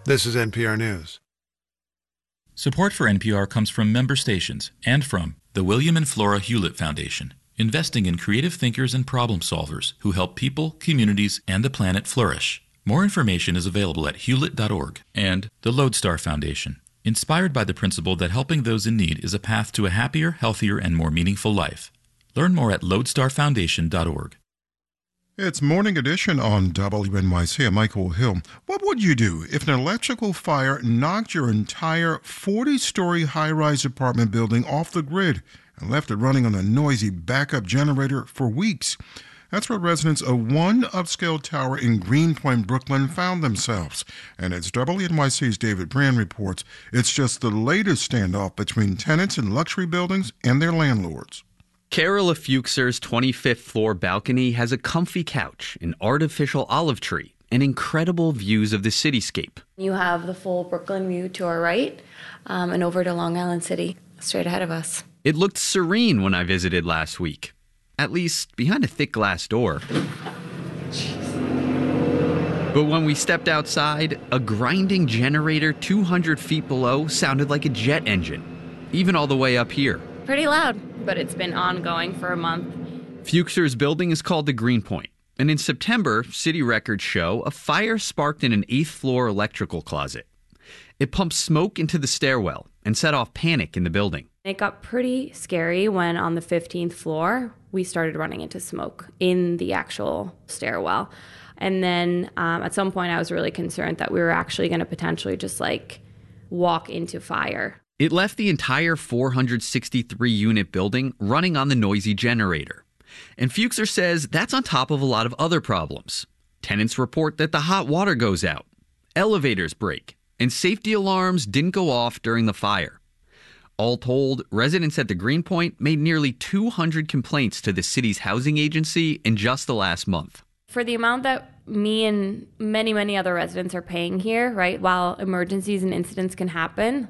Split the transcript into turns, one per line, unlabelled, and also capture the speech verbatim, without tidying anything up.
This is N P R News.
Support for N P R comes from member stations and from the William and Flora Hewlett Foundation, investing in creative thinkers and problem solvers who help people, communities, and the planet flourish. More information is available at hewlett dot org. And the Lodestar Foundation, inspired by the principle that helping those in need is a path to a happier, healthier, and more meaningful life. Learn more at lodestar foundation dot org.
It's Morning Edition on W N Y C. I'm Michael Hill. What would you do if an electrical fire knocked your entire forty-story high-rise apartment building off the grid and left it running on a noisy backup generator for weeks? That's what residents of one upscale tower in Greenpoint, Brooklyn found themselves. And as W N Y C's David Brand reports, it's just the latest standoff between tenants in luxury buildings and their landlords.
Carol Fuchser's twenty-fifth floor balcony has a comfy couch, an artificial olive tree, and incredible views of the cityscape.
You have the full Brooklyn view to our right, um, and over to Long Island City, straight ahead of us.
It looked serene when I visited last week, at least behind a thick glass door. Jeez. But when we stepped outside, a grinding generator two hundred feet below sounded like a jet engine, even all the way up here.
Pretty loud, but it's been ongoing for a month.
Fuchser's building is called the Greenpoint, and in September, city records show a fire sparked in an eighth floor electrical closet. It pumped smoke into the stairwell and set off panic in the building.
It got pretty scary when on the fifteenth floor, we started running into smoke in the actual stairwell. And then um, at some point, I was really concerned that we were actually going to potentially just like walk into fire.
It left the entire four hundred sixty-three unit building running on the noisy generator. And Fuchser says that's on top of a lot of other problems. Tenants report that the hot water goes out, elevators break, and safety alarms didn't go off during the fire. All told, residents at the Greenpoint made nearly two hundred complaints to the city's housing agency in just the last month.
For the amount that me and many, many other residents are paying here, right, while emergencies and incidents can happen,